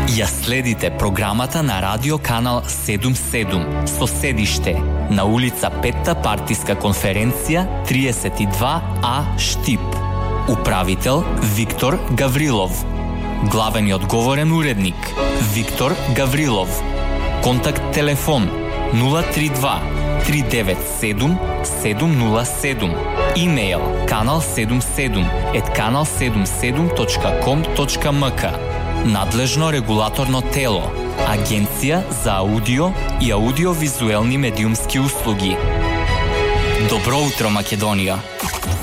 Ја следите програмата на Радио Канал 77 со седиште на улица 5-та партиска конференција 32А Штип. Управител Виктор Гаврилов. Главен и одговорен уредник Виктор Гаврилов. Контакт телефон 032 397 707. Имейл kanal77@kanal77.com.mk. Надлежно регулаторно тело Агенција за аудио и аудиовизуелни медиумски услуги. Добро утро, Македонија!